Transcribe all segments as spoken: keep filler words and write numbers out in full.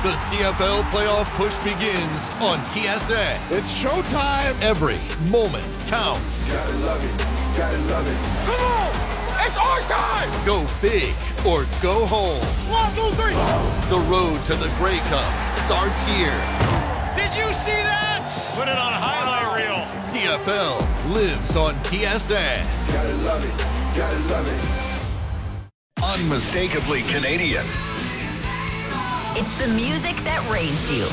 The C F L playoff push begins on T S N. It's showtime. Every moment counts. Gotta love it. Gotta love it. Come on! It's our time! Go big or go home. One, two, three. The road to the Grey Cup starts here. Did you see that? Put it on a highlight reel. C F L lives on T S N. Gotta love it. Gotta love it. Unmistakably Canadian. It's the music that raised you.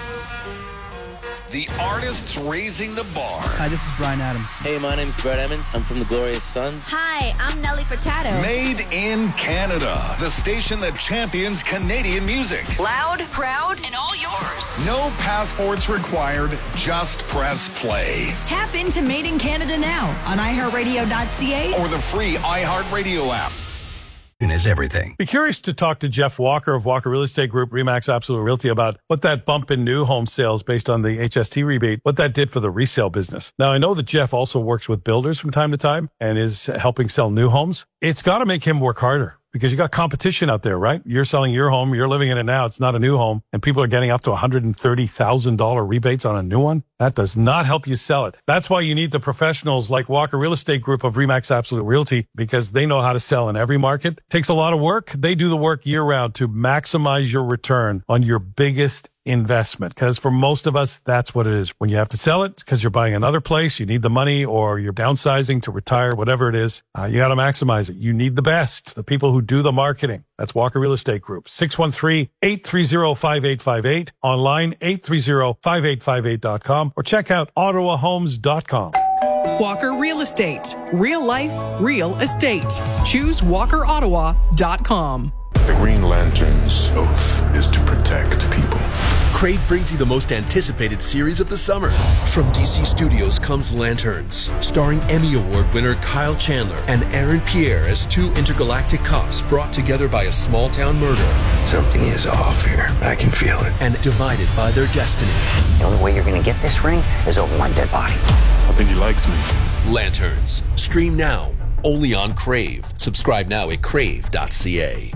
The artists raising the bar. Hi, this is Bryan Adams. Hey, my name's Brett Emmons. I'm from the Glorious Sons. Hi, I'm Nelly Furtado. Made in Canada. The station that champions Canadian music. Loud, proud, and all yours. No passports required. Just press play. Tap into Made in Canada now on i heart radio dot c a Or the free iHeartRadio app. Is everything. Be curious to talk to Jeff Walker of Walker Real Estate Group, Remax Absolute Realty, about what that bump in new home sales based on the H S T rebate, what that did for the resale business. Now, I know that Jeff also works with builders from time to time and is helping sell new homes. It's got to make him work harder, because you got competition out there, right? You're selling your home, you're living in it now, it's not a new home, and people are getting up to one hundred thirty thousand dollars rebates on a new one. That does not help you sell it. That's why you need the professionals like Walker Real Estate Group of Remax Absolute Realty, because they know how to sell in every market. Takes a lot of work. They do the work year round to maximize your return on your biggest investment, because for most of us, that's what it is. When you have to sell it, it's because you're buying another place, you need the money, or you're downsizing to retire, whatever it is. Uh, you got to maximize it. You need the best, the people who do the marketing. That's Walker Real Estate Group. six one three, eight three zero, five eight five eight. Online, eight three zero, five eight five eight dot com, or check out ottawa homes dot com. Walker Real Estate. Real life, real estate. Choose walker ottawa dot com. The Green Lantern's oath is to protect people. Crave brings you the most anticipated series of the summer. From D C Studios comes Lanterns, starring Emmy Award winner Kyle Chandler and Aaron Pierre as two intergalactic cops brought together by a small-town murder. Something is off here. I can feel it. And divided by their destiny. The only way you're going to get this ring is over my dead body. I think he likes me. Lanterns. Stream now. Only on Crave. Subscribe now at crave dot c a.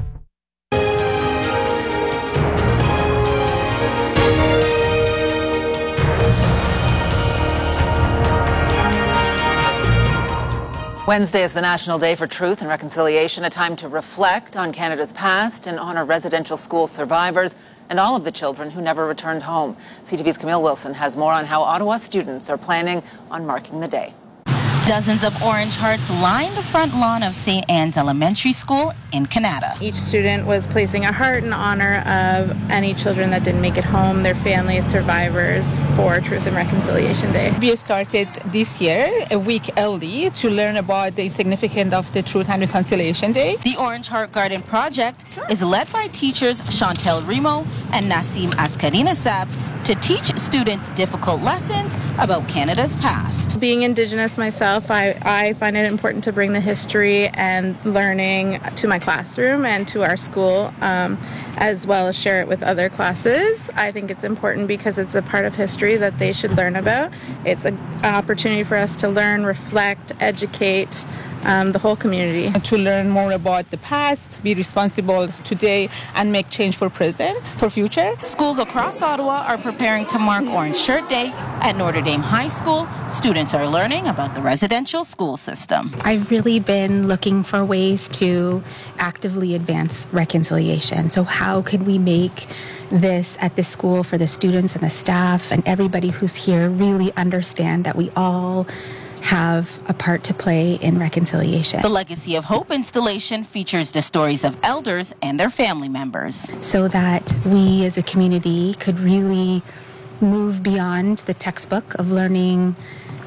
Wednesday is the National Day for Truth and Reconciliation, a time to reflect on Canada's past and honor residential school survivors and all of the children who never returned home. C T V's Camille Wilson has more on how Ottawa students are planning on marking the day. Dozens of orange hearts line the front lawn of Saint Anne's Elementary School in Canada. Each student was placing a heart in honor of any children that didn't make it home, their families, survivors, for Truth and Reconciliation Day. We started this year a week early to learn about the significance of the Truth and Reconciliation Day. The Orange Heart Garden Project is led by teachers Chantel Remo and Nassim Askarina Sab to teach students difficult lessons about Canada's past. Being Indigenous myself, I, I find it important to bring the history and learning to my classroom and to our school, um, as well as share it with other classes. I think it's important because it's a part of history that they should learn about. It's a, an opportunity for us to learn, reflect, educate, Um, the whole community. To learn more about the past, be responsible today, and make change for present, for future. Schools across Ottawa are preparing to mark Orange Shirt Day. At Notre Dame High School, students are learning about the residential school system. I've really been looking for ways to actively advance reconciliation. So how could we make this at this school for the students and the staff and everybody who's here really understand that we all have a part to play in reconciliation. The Legacy of Hope installation features the stories of elders and their family members. So that we as a community could really move beyond the textbook of learning,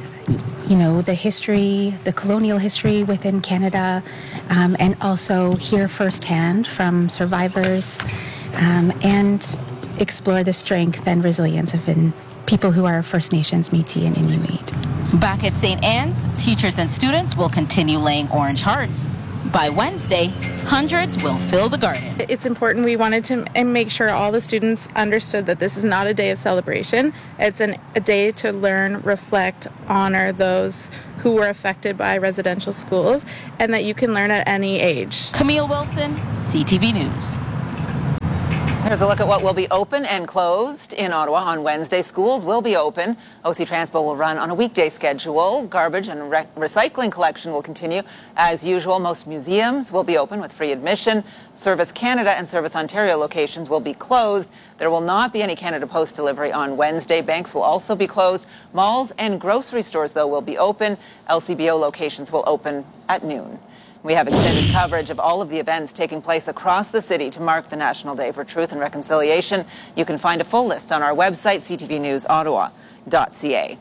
you know, the history, the colonial history within Canada, um, and also hear firsthand from survivors um, and explore the strength and resilience of in people who are First Nations, Métis, and Inuit. Back at Saint Anne's, teachers and students will continue laying orange hearts. By Wednesday, hundreds will fill the garden. It's important. We wanted to make sure all the students understood that this is not a day of celebration. It's an, a day to learn, reflect, honor those who were affected by residential schools, and that you can learn at any age. Camille Wilson, C T V News. Here's a look at what will be open and closed in Ottawa on Wednesday. Schools will be open. O C Transpo will run on a weekday schedule. Garbage and re- recycling collection will continue as usual. Most museums will be open with free admission. Service Canada and Service Ontario locations will be closed. There will not be any Canada Post delivery on Wednesday. Banks will also be closed. Malls and grocery stores, though, will be open. L C B O locations will open at noon. We have extended coverage of all of the events taking place across the city to mark the National Day for Truth and Reconciliation. You can find a full list on our website, c t v news ottawa dot c a.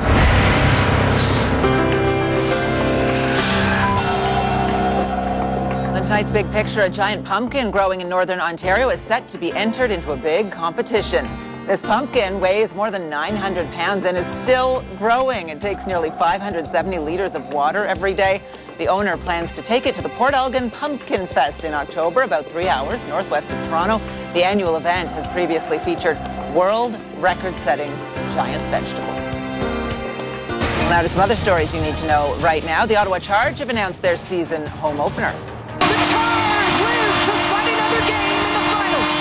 Tonight's big picture, a giant pumpkin growing in northern Ontario is set to be entered into a big competition. This pumpkin weighs more than nine hundred pounds and is still growing. It takes nearly five hundred seventy litres of water every day. The owner plans to take it to the Port Elgin Pumpkin Fest in October, about three hours northwest of Toronto. The annual event has previously featured world record-setting giant vegetables. Now to some other stories you need to know right now. The Ottawa Charge have announced their season home opener. The Charge live to fight another game in the finals.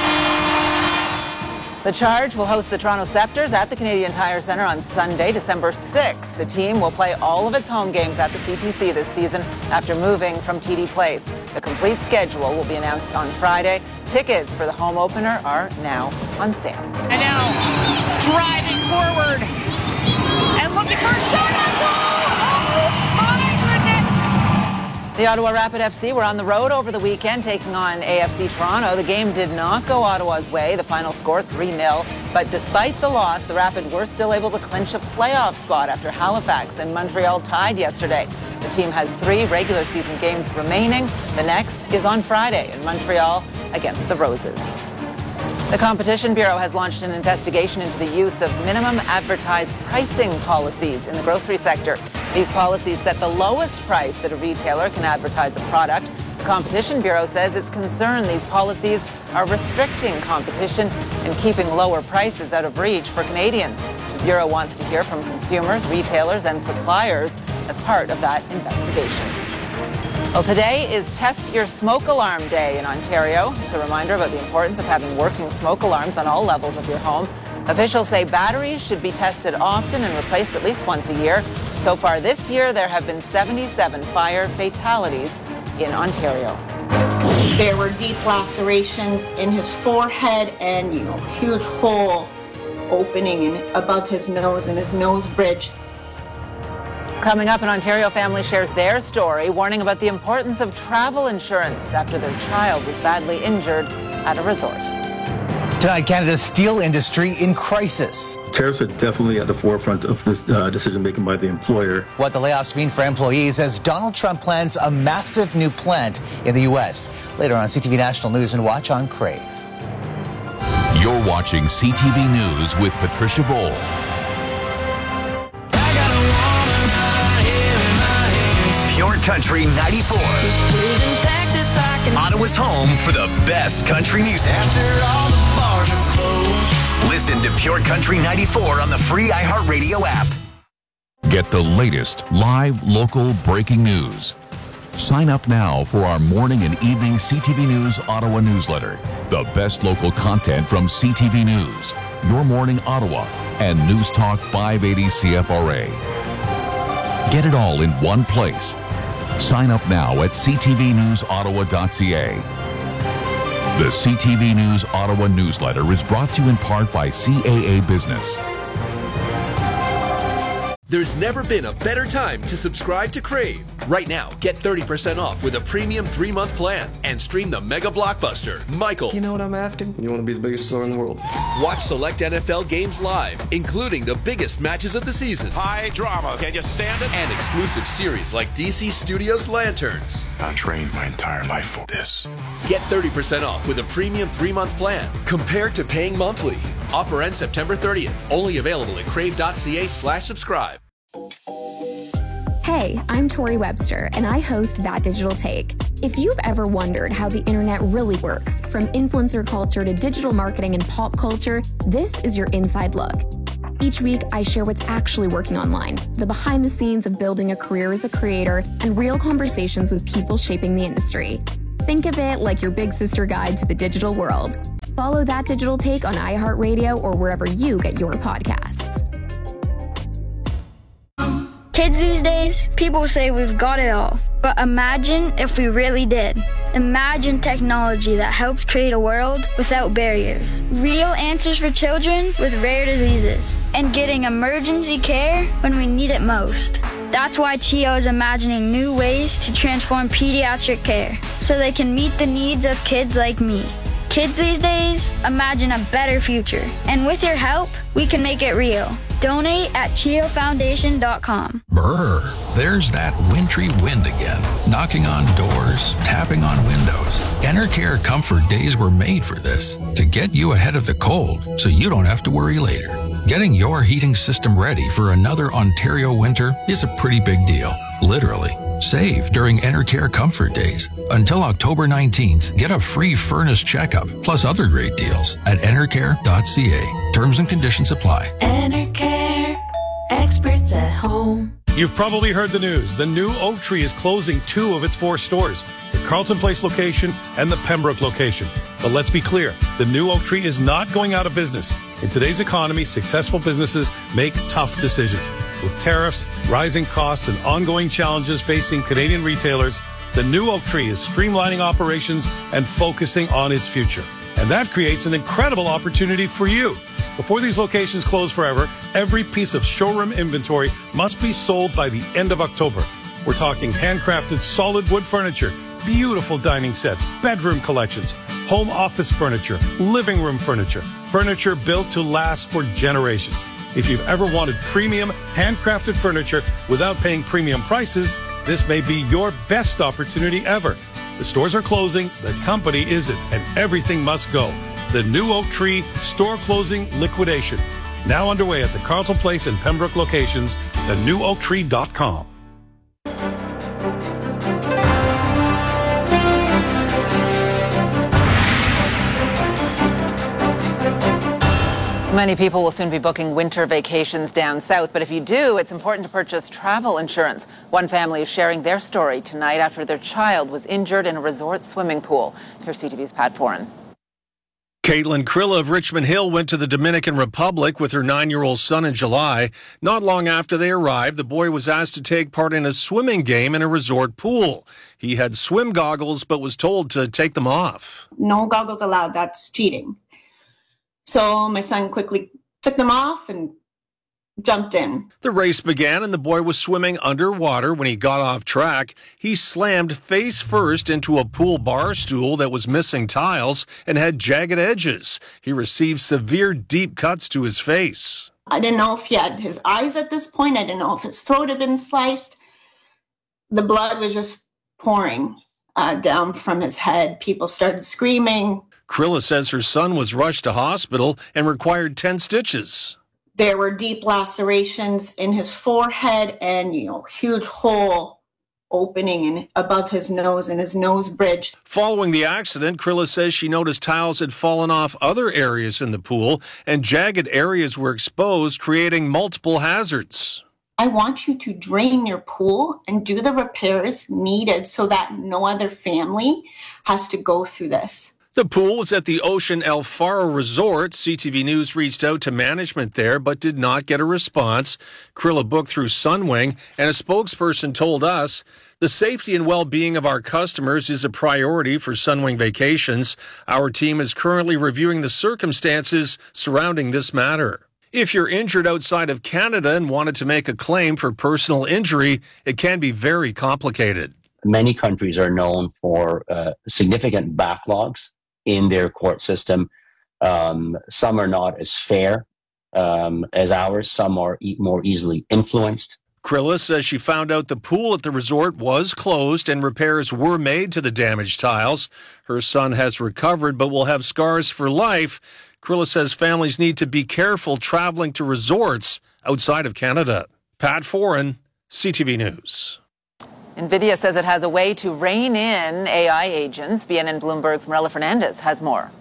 The Charge will host the Toronto Scepters at the Canadian Tire Centre on Sunday, December sixth. The team will play all of its home games at the C T C this season after moving from T D Place. The complete schedule will be announced on Friday. Tickets for the home opener are now on sale. And now, driving forward and looking for a shot on goal! Oh, my goodness! The Ottawa Rapid F C were on the road over the weekend taking on A F C Toronto. The game did not go Ottawa's way. The final score three nil. But despite the loss, the Rapid were still able to clinch a playoff spot after Halifax and Montreal tied yesterday. The team has three regular season games remaining. The next is on Friday in Montreal against the Roses. The Competition Bureau has launched an investigation into the use of minimum advertised pricing policies in the grocery sector. These policies set the lowest price that a retailer can advertise a product. The Competition Bureau says it's concerned these policies are restricting competition and keeping lower prices out of reach for Canadians. The Bureau wants to hear from consumers, retailers, and suppliers as part of that investigation. Well, today is Test Your Smoke Alarm Day in Ontario. It's a reminder about the importance of having working smoke alarms on all levels of your home. Officials say batteries should be tested often and replaced at least once a year. So far this year, there have been seventy-seven fire fatalities in Ontario. There were deep lacerations in his forehead and, you know, huge hole opening in, above his nose and his nose bridge. Coming up, an Ontario family shares their story, warning about the importance of travel insurance after their child was badly injured at a resort. Tonight, Canada's steel industry in crisis. Tariffs are definitely at the forefront of this uh, decision-making by the employer. What the layoffs mean for employees as Donald Trump plans a massive new plant in the U S. Later on C T V National News and watch on Crave. You're watching C T V News with Patricia Bowl. Pure Country ninety-four. Texas, Ottawa's home for the best country music. After all the bars are closed. Listen to Pure Country ninety-four on the free iHeartRadio app. Get the latest live, local breaking news. Sign up now for our morning and evening C T V News Ottawa newsletter. The best local content from C T V News, Your Morning Ottawa, and News Talk five eighty C F R A. Get it all in one place. Sign up now at c t v news ottawa dot c a. The C T V News Ottawa newsletter is brought to you in part by C A A Business. There's never been a better time to subscribe to Crave. Right now, get thirty percent off with a premium three-month plan and stream the mega blockbuster, Michael. You know what I'm after? You want to be the biggest star in the world. Watch select N F L games live, including the biggest matches of the season. High drama. Can you stand it? And exclusive series like D C Studios Lanterns. I trained my entire life for this. Get thirty percent off with a premium three-month plan compared to paying monthly. Offer ends September thirtieth. Only available at crave.ca slash subscribe. Hey, I'm Tori Webster, and I host That Digital Take. If you've ever wondered how the internet really works, from influencer culture to digital marketing and pop culture, this is your inside look. Each week, I share what's actually working online, the behind the scenes of building a career as a creator, and real conversations with people shaping the industry. Think of it like your big sister guide to the digital world. Follow That Digital Take on iHeartRadio or wherever you get your podcasts. Kids these days, people say we've got it all. But imagine if we really did. Imagine technology that helps create a world without barriers. Real answers for children with rare diseases. And getting emergency care when we need it most. That's why C H I O is imagining new ways to transform pediatric care so they can meet the needs of kids like me. Kids these days, imagine a better future. And with your help, we can make it real. Donate at chio foundation dot com. Brr, there's that wintry wind again, knocking on doors, tapping on windows. Enercare Comfort Days were made for this, to get you ahead of the cold so you don't have to worry later. Getting your heating system ready for another Ontario winter is a pretty big deal, literally. Save during Enercare Comfort Days. Until October nineteenth, get a free furnace checkup, plus other great deals at enercare dot c a. Terms and conditions apply. Enercare, experts at home. You've probably heard the news. The new Oak Tree is closing two of its four stores, the Carleton Place location and the Pembroke location. But let's be clear, the new Oak Tree is not going out of business. In today's economy, successful businesses make tough decisions. With tariffs, rising costs, and ongoing challenges facing Canadian retailers, the new Oak Tree is streamlining operations and focusing on its future. And that creates an incredible opportunity for you. Before these locations close forever, every piece of showroom inventory must be sold by the end of October. We're talking handcrafted solid wood furniture, beautiful dining sets, bedroom collections, home office furniture, living room furniture, furniture built to last for generations. If you've ever wanted premium, handcrafted furniture without paying premium prices, this may be your best opportunity ever. The stores are closing, the company isn't, and everything must go. The new Oak Tree store closing liquidation. Now underway at the Carleton Place and Pembroke locations, the new oak tree dot com. Many people will soon be booking winter vacations down south, but if you do, it's important to purchase travel insurance. One family is sharing their story tonight after their child was injured in a resort swimming pool. Here's C T V's Pat Foran. Caitlin Krilla of Richmond Hill went to the Dominican Republic with her nine-year-old son in July. Not long after they arrived, the boy was asked to take part in a swimming game in a resort pool. He had swim goggles, but was told to take them off. No goggles allowed. That's cheating. So my son quickly took them off and jumped in. The race began and the boy was swimming underwater. When he got off track, he slammed face first into a pool bar stool that was missing tiles and had jagged edges. He received severe deep cuts to his face. I didn't know if he had his eyes at this point. I didn't know if his throat had been sliced. The blood was just pouring uh, down from his head. People started screaming. Krilla says her son was rushed to hospital and required ten stitches. There were deep lacerations in his forehead and, you know, huge hole opening in, above his nose and his nose bridge. Following the accident, Krilla says she noticed tiles had fallen off other areas in the pool and jagged areas were exposed, creating multiple hazards. I want you to drain your pool and do the repairs needed so that no other family has to go through this. The pool was at the Ocean El Faro Resort. C T V News reached out to management there, but did not get a response. Krilla booked through Sunwing, and a spokesperson told us, the safety and well-being of our customers is a priority for Sunwing Vacations. Our team is currently reviewing the circumstances surrounding this matter. If you're injured outside of Canada and wanted to make a claim for personal injury, it can be very complicated. Many countries are known for uh, significant backlogs in their court system. Um, some are not as fair um, as ours. Some are e- more easily influenced. Krilla says she found out the pool at the resort was closed and repairs were made to the damaged tiles. Her son has recovered but will have scars for life. Krilla says families need to be careful traveling to resorts outside of Canada. Pat Foran, C T V News. NVIDIA says it has a way to rein in A I agents. B N N Bloomberg's Marilla Fernandez has more.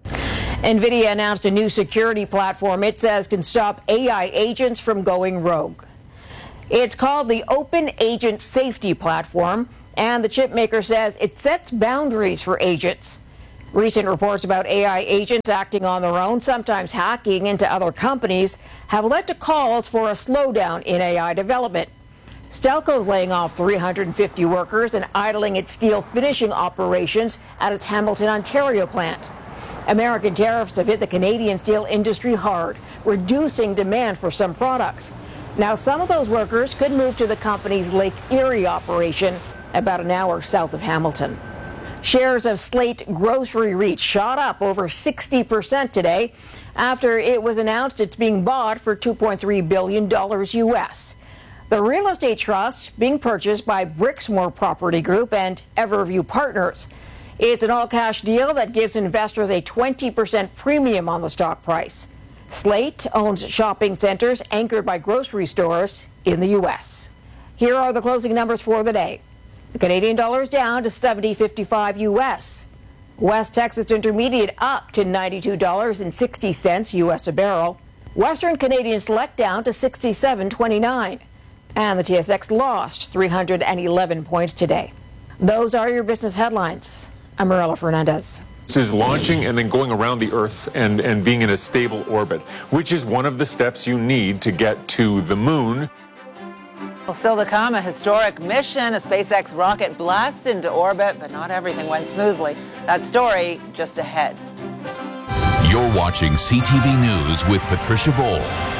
NVIDIA announced a new security platform it says can stop A I agents from going rogue. It's called the Open Agent Safety Platform, and the chipmaker says it sets boundaries for agents. Recent reports about A I agents acting on their own, sometimes hacking into other companies, have led to calls for a slowdown in A I development. Stelco's laying off three hundred fifty workers and idling its steel finishing operations at its Hamilton, Ontario plant. American tariffs have hit the Canadian steel industry hard, reducing demand for some products. Now, some of those workers could move to the company's Lake Erie operation, about an hour south of Hamilton. Shares of Slate Grocery REIT shot up over sixty percent today after it was announced it's being bought for two point three billion dollars U S. The real estate trust being purchased by Brixmor Property Group and Everview Partners. It's an all-cash deal that gives investors a twenty percent premium on the stock price. Slate owns shopping centers anchored by grocery stores in the U S. Here are the closing numbers for the day. The Canadian dollar is down to seventy fifty-five U S. West Texas Intermediate up to ninety-two dollars and sixty cents U S a barrel. Western Canadian Select down to sixty-seven twenty-nine. And the T S X lost three hundred eleven points today. Those are your business headlines. I'm Marilla Fernandez. This is launching and then going around the Earth and, and being in a stable orbit, which is one of the steps you need to get to the moon. Well, still to come, a historic mission. A SpaceX rocket blasts into orbit, but not everything went smoothly. That story just ahead. You're watching C T V News with Patricia Bowl.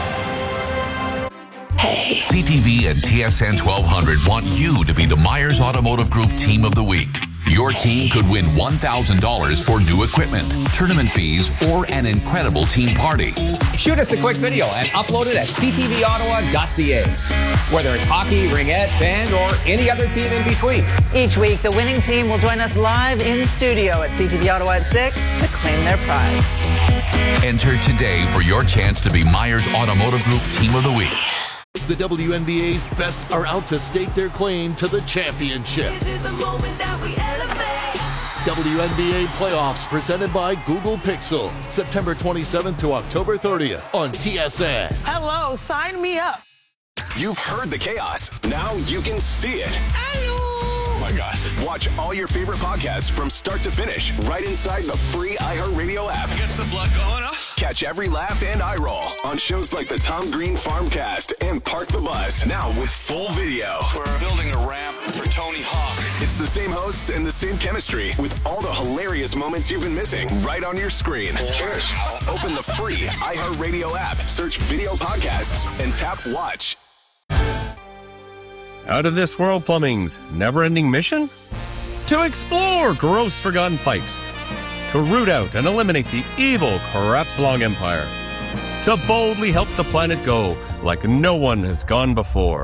Hey. C T V and T S N twelve hundred want you to be the Myers Automotive Group Team of the Week. Your team could win one thousand dollars for new equipment, tournament fees, or an incredible team party. Shoot us a quick video and upload it at c t v ottawa dot c a. Whether it's hockey, ringette, band, or any other team in between. Each week, the winning team will join us live in studio at C T V Ottawa at six to claim their prize. Enter today for your chance to be Myers Automotive Group Team of the Week. The W N B A's best are out to stake their claim to the championship. This is the moment that we elevate. W N B A playoffs presented by Google Pixel, September twenty-seventh to October thirtieth on T S N. Hello, sign me up. You've heard the chaos. Now you can see it. Oh my gosh. Watch all your favorite podcasts from start to finish right inside the free iHeartRadio app. Gets the blood going, huh? Catch every laugh and eye roll on shows like the Tom Green Farmcast and Park the Bus. Now with full video. We're building a ramp for Tony Hawk. It's the same hosts and the same chemistry with all the hilarious moments you've been missing right on your screen. Cheers. Open the free iHeartRadio app, search video podcasts, and tap watch. Out of This World Plumbing's never-ending mission? To explore gross forgotten pipes. To root out and eliminate the evil Krebs-Long Empire. To boldly help the planet go like no one has gone before.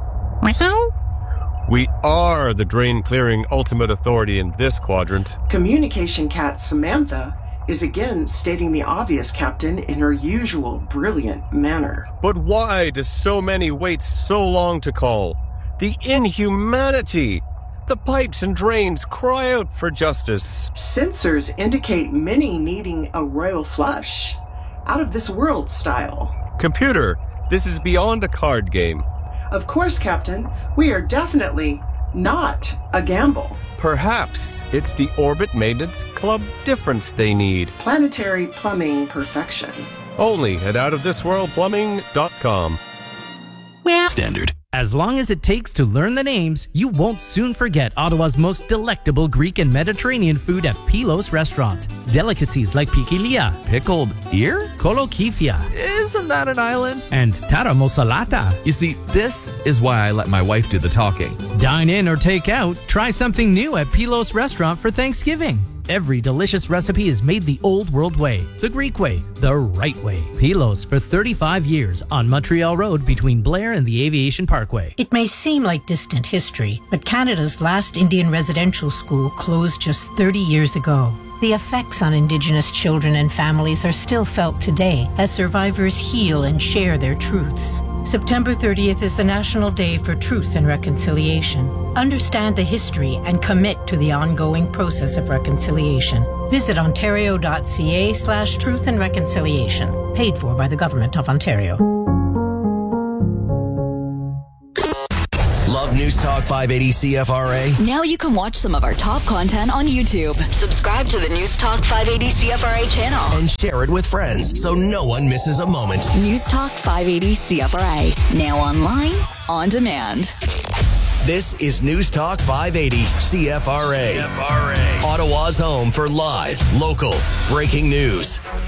We are the drain-clearing ultimate authority in this quadrant. Communication cat Samantha is again stating the obvious, Captain, in her usual brilliant manner. But why do so many wait so long to call? The inhumanity! The pipes and drains cry out for justice. Sensors indicate many needing a royal flush. Out of this world style. Computer, this is beyond a card game. Of course, Captain. We are definitely not a gamble. Perhaps it's the Orbit Maintenance Club difference they need. Planetary plumbing perfection. Only at out of this world plumbing dot com. Standard. As long as it takes to learn the names, you won't soon forget Ottawa's most delectable Greek and Mediterranean food at Pilos Restaurant. Delicacies like pikilia, pickled ear, kolokithia, isn't that an island? And taramosalata. You see, this is why I let my wife do the talking. Dine in or take out, try something new at Pilos Restaurant for Thanksgiving. Every delicious recipe is made the old world way, the Greek way, the right way. Pilos for thirty-five years on Montreal Road between Blair and the Aviation Parkway. It may seem like distant history, but Canada's last Indian residential school closed just thirty years ago. The effects on Indigenous children and families are still felt today as survivors heal and share their truths. September thirtieth is the National Day for Truth and Reconciliation. Understand the history and commit to the ongoing process of reconciliation. Visit ontario.ca slash truth and reconciliation. Paid for by the Government of Ontario. Love News Talk five eighty C F R A? Now you can watch some of our top content on YouTube. Subscribe to the News Talk five eighty C F R A channel. And share it with friends so no one misses a moment. News Talk five eighty C F R A. Now online, on demand. This is News Talk five eighty C F R A. C F R A. Ottawa's home for live, local, breaking news.